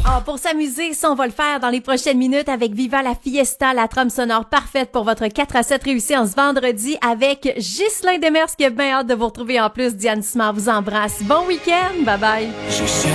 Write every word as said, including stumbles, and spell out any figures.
Ah, pour s'amuser, ça, on va le faire dans les prochaines minutes avec Viva la Fiesta, la trame sonore parfaite pour votre quatre à sept réussi en ce vendredi avec Ghislain Demers qui a bien hâte de vous retrouver en plus. Diane Simard vous embrasse. Bon week-end. Bye bye.